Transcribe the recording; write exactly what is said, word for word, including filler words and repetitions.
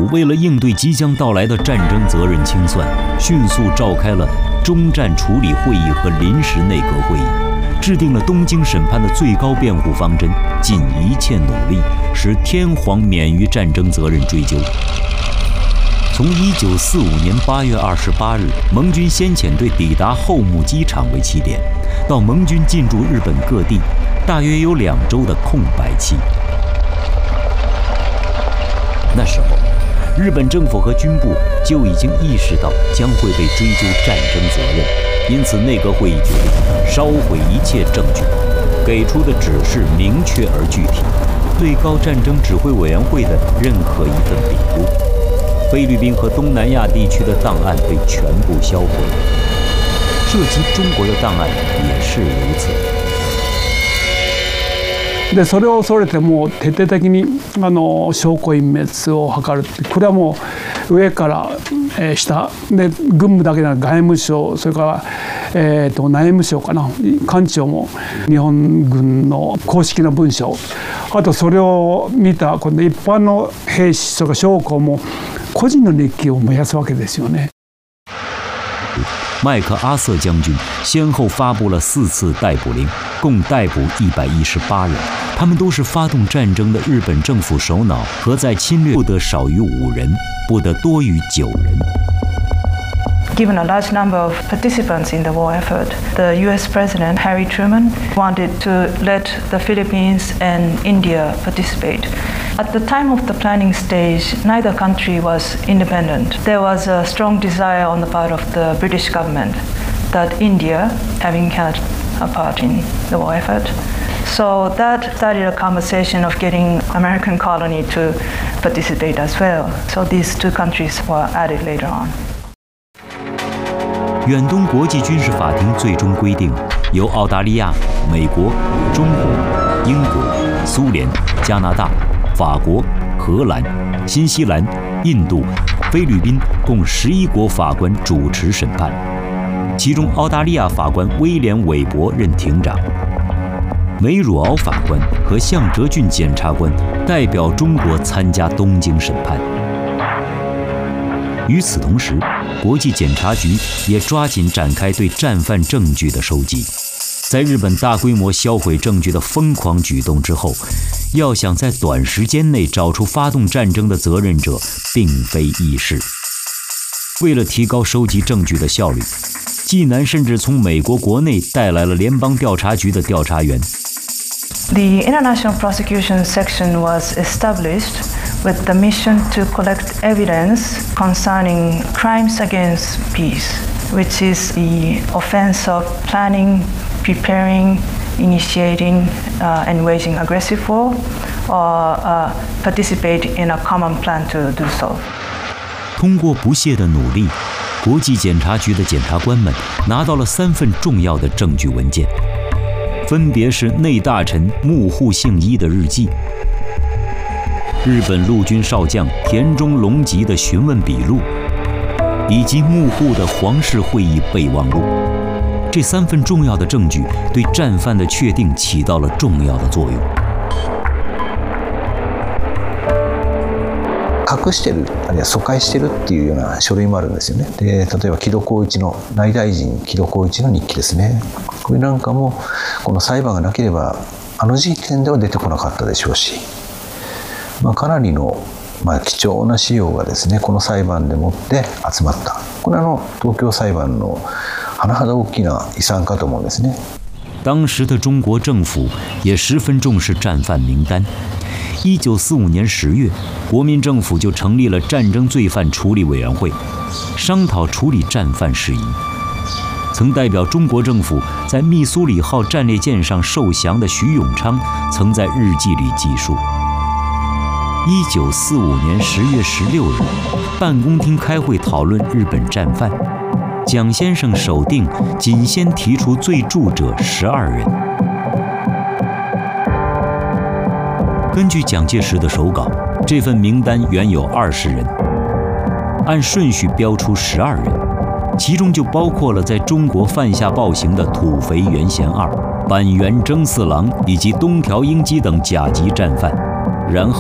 为了应对即将到来的战争责任清算，迅速召开了终战处理会议和临时内阁会议，制定了东京审判的最高辩护方针，尽一切努力使天皇免于战争责任追究。从一九四五年八月二十八日盟军先遣队抵达后木机场为起点，到盟军进驻日本各地，大约有两周的空白期。那时候，日本政府和军部就已经意识到将会被追究战争责任，因此内阁会议决定烧毁一切证据，给出的指示明确而具体。最高战争指挥委员会的任何一份笔录，菲律宾和东南亚地区的档案被全部销毁，涉及中国的档案也是如此。 でそれを恐れてもう徹底的にあの証拠隠滅を図る、これはもう上から下で軍務だけでなく外務省、それから、えー、と内務省かな、官庁も日本軍の公式な文書、あとそれを見た今度一般の兵士、それから将校も個人の日記を燃やすわけですよね。 麦克阿瑟将军先后发布了四次逮捕令，共逮捕一百一十八人，他们都是发动战争的日本政府首脑和在侵略不得少于五人，不得多于九人。 Given a large number of participants in the war effort, the U S President Harry Truman wanted to let the Philippines and India participate. At the time of the planning stage, neither country was independent. There was a strong desire on the part of the British government that India, having had a part in the war effort, so that started a conversation of getting American colony to participate as well. So these two countries were added later on. 远东国际军事法庭最终规定，由澳大利亚、美国、中国、英国、苏联、加拿大、法国、荷兰、新西兰、印度、菲律宾共十一国法官主持审判，其中澳大利亚法官威廉·韦伯任庭长，梅汝敖法官和向哲俊检察官代表中国参加东京审判。与此同时，国际检察局也抓紧展开对战犯证据的收集。在日本大规模销毁证据的疯狂举动之后，要想在短时间内找出发动战争的责任者，并非易事。为了提高收集证据的效率，济南甚至从美国国内带来了联邦调查局的调查员。 The International Prosecution Section was established with the mission to collect evidence concerning crimes against peace, which is the offense of planning, preparing, initiating, uh, and waging aggressive war, or uh, participate in a common plan to do so. 通过不懈的努力，国际检察局的检察官们拿到了三份重要的证据文件，分别是内大臣木户幸一的日记、日本陆军少将田中隆吉的询问笔录，以及幕户的皇室会议备忘录。这三份重要的证据对战犯的确定起到了重要的作用。 隠してる、あるいは疎開してるっていうような書類もあるんですよね。で、例えば木戸孝一の内大臣木戸孝一の日記ですね。これなんかもこの裁判がなければあの時点では出てこなかったでしょうし、まあ、かなりの、まあ、貴重な資料がですねこの裁判でもって集まった。これはあの東京裁判の甚だ大きな遺産かと思うんですね。 当时的中国政府也十分重视战犯名单。一九四五年十月，国民政府就成立了战争罪犯处理委员会，商讨处理战犯事宜。曾代表中国政府在密苏里号战列舰上受降的徐永昌，曾在日记里记述：一九四五年十月十六日，办公厅开会讨论日本战犯，蒋先生手定仅先提出罪著者十二人。根据蒋介石的手稿，这份名单原有二十人，按顺序标出十二人，其中就包括了在中国犯下暴行的土肥原贤二、板垣征四郎以及东条英机等甲级战犯。然后